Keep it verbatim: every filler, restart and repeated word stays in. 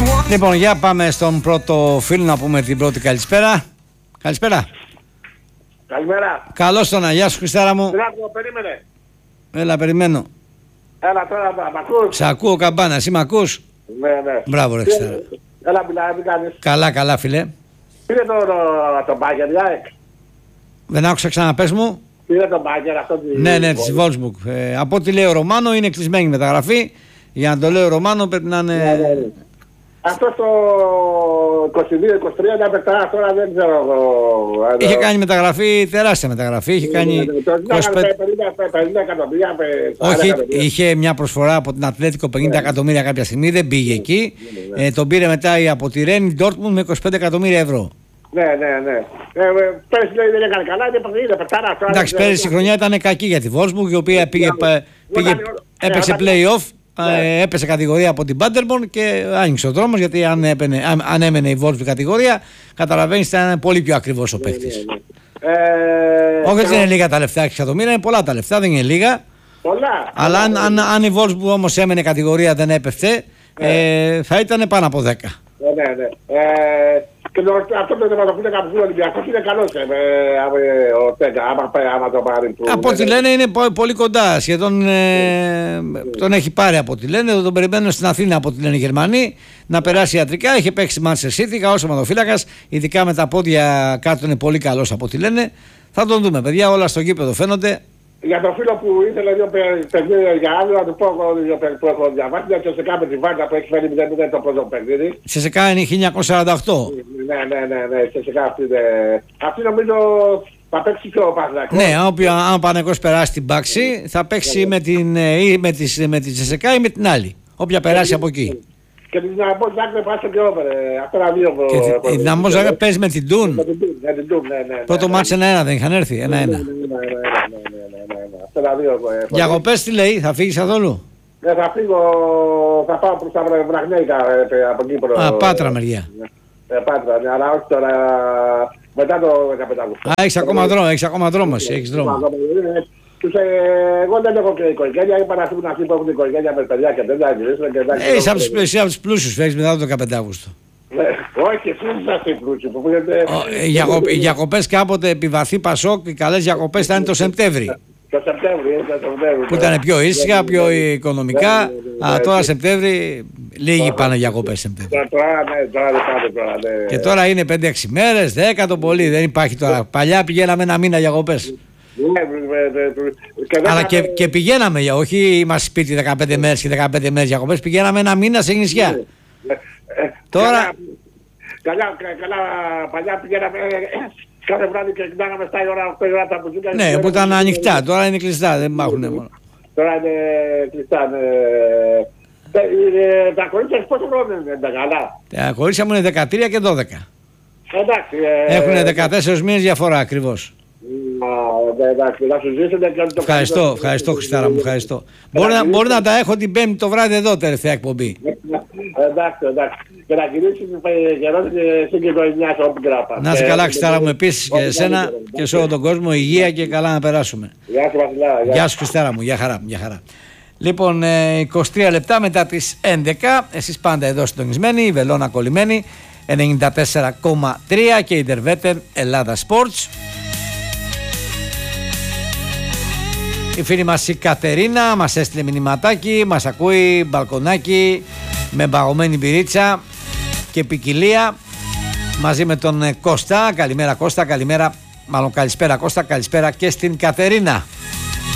Λοιπόν, για πάμε στον πρώτο φίλο να πούμε την πρώτη καλησπέρα. Καλησπέρα. Καλημέρα. Καλώς τον Αγιά σου, Χριστάρα μου. Δράκο, περίμενε. Έλα, περιμένω. Έλα τώρα, μ' ακούς? Σ' ακούω, Καμπάνα, εσύ μ' ακούς? Ναι, ναι. Μπράβο, ρε Χριστάρα. Έλα, μιλάει, τι κάνεις? Καλά, καλά, φίλε. Πήρε το, το μπάγκερ, για Δεν άκουσα ξανά, πες μου. Πήρε το μπάγκερ αυτό τη... Ναι, ναι, της Wolfsburg. Ε, από ό,τι λέει ο Ρωμάνο, είναι κλεισμένη μεταγραφή. Για να το λέει ο Ρωμάνο πρέπει να είναι... Ναι, ναι, ναι. Αυτό το είκοσι δύο είκοσι τρία να πετά τώρα δεν ξέρω εγώ. Είχε κάνει μεταγραφή, τεράστια μεταγραφή. Είχε κάνει είκοσι πέντε... πενήντα εκατομμύρια. Όχι, είχε μια προσφορά από την Ατλέτικο πενήντα εκατομμύρια κάποια στιγμή, δεν πήγε εκεί. Ε, τον πήρε μετά από τη Ρένι Ντόρτμουντ με είκοσι πέντε εκατομμύρια ευρώ. Ναι, ναι, ναι. Ε, πέρυσι λέει δεν έκανε καλά, είναι πετάρα. Εντάξει, πέρυσι η χρονιά ήταν κακή για τη Wolfsburg, η οποία πήγε, πήγε, έπαιξε play-off. Ναι. Έπεσε κατηγορία από την Paderborn και άνοιξε ο δρόμος, γιατί αν, έπαινε, αν, αν έμενε η Wolfsburg κατηγορία, καταλαβαίνεις ήταν πολύ πιο ακριβώς ο παίκτης. Ναι, ναι, ναι. Ε, Όχι, δεν είναι λίγα τα λεφτά, έξι εκατομμύρια, είναι πολλά τα λεφτά, δεν είναι λίγα. Πολλά. Αλλά αν, αν, αν η Wolfsburg όμως έμενε κατηγορία, δεν έπεφτε, ναι. ε, θα ήταν πάνω από δέκα. Ναι, ναι, ναι. Ε, και το, αυτό το τερματοφύλακα που Ολυμπιακός είναι καλός ε, ε, ο Τέγκα, άμα, άμα το πάρει. Από ό,τι λένε είναι πολύ κοντά, σχεδόν ε, τον έχει πάρει από ό,τι λένε, τον περιμένουν στην Αθήνα από ό,τι λένε οι Γερμανοί, να περάσει ιατρικά, είχε παίξει Manchester City, καλός τερματοφύλακας, ειδικά με τα πόδια κάτω είναι πολύ καλός από ό,τι λένε. Θα τον δούμε παιδιά, όλα στο γήπεδο φαίνονται. Για τον φίλο που ήθελε δύο παιχνίδια για άλλο, να του πω εγώ δύο παιχνίδια που έχω διαβάσει, μια Τσεσεκά με τη Βάρκα που έχει φέρει μηδέν μηδέν το πρώτο παιχνίδι. Τσεσεκά είναι χίλια εννιακόσια σαράντα οκτώ. Ναι, ναι, ναι, ναι, Τσεσεκά αυτή είναι. Αυτή νομίζω θα παίξει και ο Παναθηναϊκός. Ναι, όποιο, αν ο Παναθηναϊκός περάσει την πάξη, θα παίξει με την, ή με τη, με τη Τσεσεκά ή με την άλλη. Όποια περάσει από εκεί. Και την Δυναμό Ζάγκρεπ πάσε και όπερ. Αυτά τα δύο. Η Δυναμό Ζάγκρεπ παίζει με την Ντούν. Πρώτο μάτς ένα ένα δεν είχαν έρθει. ένα ένα. Διακοπές τι λέει, θα φύγεις καθόλου? Ναι, θα φύγω, θα πάω προς τα Βραχνέικα από Κύπρο. Α, Πάτρα μεριά. Πάτρα, ναι, αλλά όχι τώρα, μετά το δεκαπέντε Αυγούστου. Α, έχεις ακόμα δρόμο, έχεις ακόμα δρόμο, έχεις δρόμο. Τους, ε, εγώ δεν έχω και οικογένεια, είπα να φύγουν αυτοί που έχουν οικογένεια με παιδιά και δεν τα γυρίσουν και δεν τα γυρίσουν. Εσύ από τους πλούσιους φεύγεις μετά το δεκαπέντε Αυγούστου. Όχι, εσείς είσαστε οι πλούσιοι που πήγαινε... Οι διακοπές κάποτε επιβαθή Πασόκ, οι καλές διακοπές θα είναι το Σεπτέμβρη. Το Σεπτέμβρη, το Σεπτέμβρη. Που ήταν πιο ήσυχα, πιο οικονομικά. Α, τώρα Σεπτέμβρη, λίγοι πάνε διακοπές Σεπτέμβρη. Τώρα, ναι, τώρα δεν πάνε τώρα, ναι. Και τώρα είναι πέντε έξι μέρες, δέκα το πολύ, δεν υπάρχει τώρα. Παλιά πηγαίναμε ένα μήνα διακοπές. Αλλά και, και πηγαίναμε, όχι είμαστε σπίτι δεκαπέντε μέρες και δεκαπέντε μέρες διακοπές, πηγαίναμε ένα μήνα σε νησιά. Τώρα... Καλά, καλά, παλιά πηγαίναμε κάθε βράδυ και κοιτάγαμε επτά η ώρα, οκτώ η ώρα τα μπουζούκα. Ναι, που ήταν ανοιχτά, τώρα είναι κλειστά, δεν υπάρχουν μόνο. Τώρα είναι κλειστά, τα κορίτσια πόσο χρόνο είναι τα καλά? Τα κορίτσια μου είναι δεκατρία και δώδεκα. Εντάξει. Έχουν δεκατέσσερις μήνες διαφορά ακριβώς. Ευχαριστώ, ευχαριστώ Χριστάρα μου, ευχαριστώ. Μπορεί να, μπορεί να τα έχω την Πέμπτη το βράδυ εδώ τελευταία εκπομπή. Εντάξει, εντάξει. Και να γυρίσεις καιρός και στην κοινωνιά σου όπου κράπα. Να είσαι καλά Χριστάρα μου επίσης και εσένα και σε όλο τον κόσμο, υγεία και καλά να περάσουμε. Γεια σου Βασιλά. Γεια σου Χριστάρα μου, για χαρά, για χαρά. Λοιπόν, είκοσι τρία λεπτά μετά τις έντεκα, εσείς πάντα εδώ συντονισμένοι, η Βελώνα κολλημένη, ενενήντα τέσσερα κόμμα τρία και η Ιντερβέτερ Ελλάδα Sports. Η φίλη μας η Κατερίνα μας έστειλε μηνυματάκι, μας ακούει μπαλκονάκι με μπαγωμένη μπυρίτσα και ποικιλία μαζί με τον Κώστα. Καλημέρα Κώστα, καλημέρα, μάλλον καλησπέρα Κώστα, καλησπέρα και στην Κατερίνα.